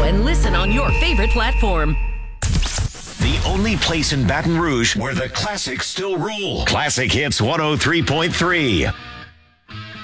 and listen on your favorite platform. The only place in Baton Rouge where the classics still rule. Classic Hits 103.3.